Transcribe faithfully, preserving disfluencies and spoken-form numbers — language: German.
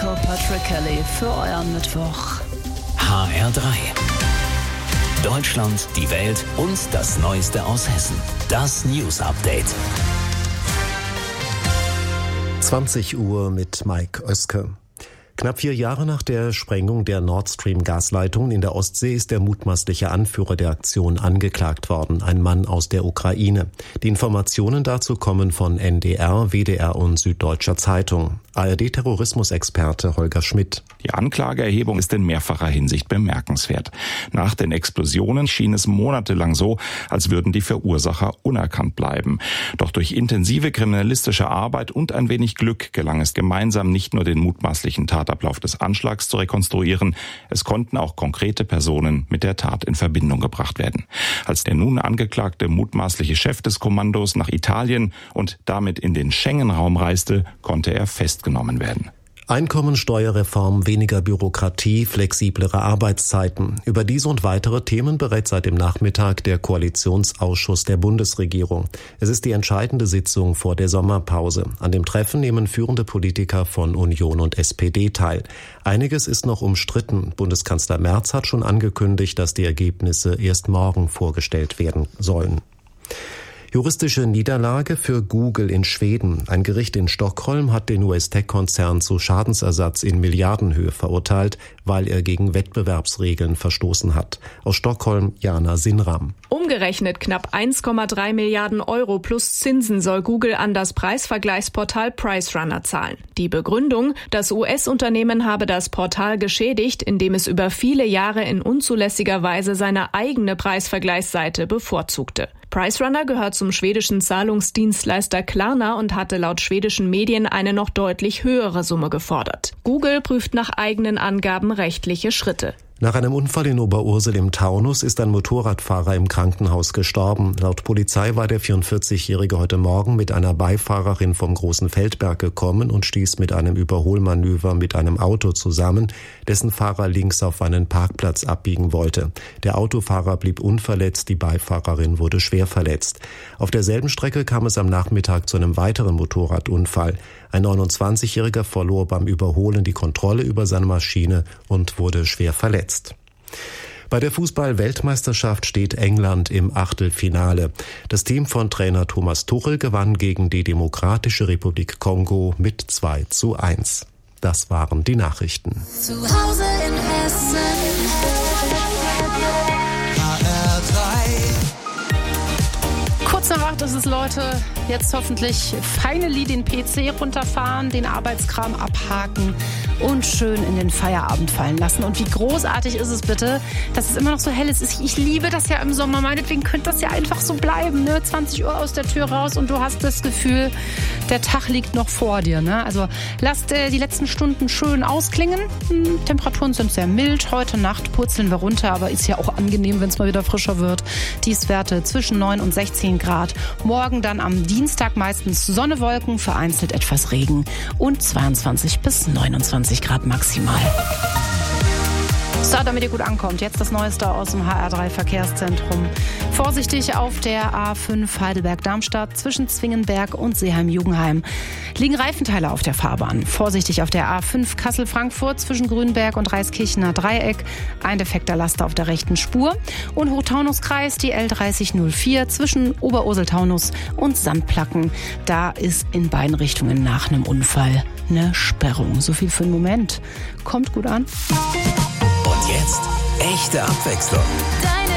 Nico Patrick Kelly für euren Mittwoch. H R drei. Deutschland, die Welt und das Neueste aus Hessen. Das News Update. zwanzig Uhr mit Mike Oeske. Knapp vier Jahre nach der Sprengung der Nord Stream Gasleitung in der Ostsee ist der mutmaßliche Anführer der Aktion angeklagt worden, ein Mann aus der Ukraine. Die Informationen dazu kommen von N D R, W D R und Süddeutscher Zeitung. A R D-Terrorismusexperte Holger Schmidt. Die Anklageerhebung ist in mehrfacher Hinsicht bemerkenswert. Nach den Explosionen schien es monatelang so, als würden die Verursacher unerkannt bleiben. Doch durch intensive kriminalistische Arbeit und ein wenig Glück gelang es gemeinsam, nicht nur den mutmaßlichen Tatablauf des Anschlags zu rekonstruieren, es konnten auch konkrete Personen mit der Tat in Verbindung gebracht werden. Als der nun angeklagte mutmaßliche Chef des Kommandos nach Italien und damit in den Schengen-Raum reiste, konnte er festgenommen werden. Einkommensteuerreform, weniger Bürokratie, flexiblere Arbeitszeiten. Über diese und weitere Themen berät seit dem Nachmittag der Koalitionsausschuss der Bundesregierung. Es ist die entscheidende Sitzung vor der Sommerpause. An dem Treffen nehmen führende Politiker von Union und S P D teil. Einiges ist noch umstritten. Bundeskanzler Merz hat schon angekündigt, dass die Ergebnisse erst morgen vorgestellt werden sollen. Juristische Niederlage für Google in Schweden. Ein Gericht in Stockholm hat den U S-Tech-Konzern zu Schadensersatz in Milliardenhöhe verurteilt, weil er gegen Wettbewerbsregeln verstoßen hat. Aus Stockholm Jana Sinram. Umgerechnet knapp eins Komma drei Milliarden Euro plus Zinsen soll Google an das Preisvergleichsportal PriceRunner zahlen. Die Begründung, das U S-Unternehmen habe das Portal geschädigt, indem es über viele Jahre in unzulässiger Weise seine eigene Preisvergleichsseite bevorzugte. PriceRunner gehört zum schwedischen Zahlungsdienstleister Klarna und hatte laut schwedischen Medien eine noch deutlich höhere Summe gefordert. Google prüft nach eigenen Angaben rechtliche Schritte. Nach einem Unfall in Oberursel im Taunus ist ein Motorradfahrer im Krankenhaus gestorben. Laut Polizei war der vierundvierzigjährige heute Morgen mit einer Beifahrerin vom Großen Feldberg gekommen und stieß mit einem Überholmanöver mit einem Auto zusammen, dessen Fahrer links auf einen Parkplatz abbiegen wollte. Der Autofahrer blieb unverletzt, die Beifahrerin wurde schwer verletzt. Auf derselben Strecke kam es am Nachmittag zu einem weiteren Motorradunfall. Ein neunundzwanzigjähriger verlor beim Überholen die Kontrolle über seine Maschine und wurde schwer verletzt. Bei der Fußball-Weltmeisterschaft steht England im Achtelfinale. Das Team von Trainer Thomas Tuchel gewann gegen die Demokratische Republik Kongo mit zwei zu eins. Das waren die Nachrichten. Zu Hause in Hessen. H R drei. Kurz nach acht ist es, Leute. Jetzt hoffentlich finally den P C runterfahren, den Arbeitskram abhaken und schön in den Feierabend fallen lassen. Und wie großartig ist es bitte, dass es immer noch so hell ist. Ich liebe das ja im Sommer. Meinetwegen könnte das ja einfach so bleiben. Ne? zwanzig Uhr aus der Tür raus und du hast das Gefühl, der Tag liegt noch vor dir. Ne? Also lasst äh, die letzten Stunden schön ausklingen. Hm, Temperaturen sind sehr mild. Heute Nacht purzeln wir runter, aber ist ja auch angenehm, wenn es mal wieder frischer wird. Tiefstwerte zwischen neun und sechzehn Grad. Morgen dann am Dienstag meistens Sonne, Wolken, vereinzelt etwas Regen und zweiundzwanzig bis neunundzwanzig Grad maximal. So, damit ihr gut ankommt, jetzt das Neueste aus dem H R drei Verkehrszentrum. Vorsichtig auf der A fünf Heidelberg-Darmstadt zwischen Zwingenberg und Seeheim-Jugenheim. Liegen Reifenteile auf der Fahrbahn. Vorsichtig auf der A fünf Kassel-Frankfurt zwischen Grünberg und Reiskirchener Dreieck. Ein defekter Laster auf der rechten Spur. Und Hochtaunuskreis die L dreißig null vier zwischen Oberursel-Taunus und Sandplacken. Da ist in beiden Richtungen nach einem Unfall eine Sperrung. So viel für den Moment. Kommt gut an. Und jetzt echte Abwechslung. Deine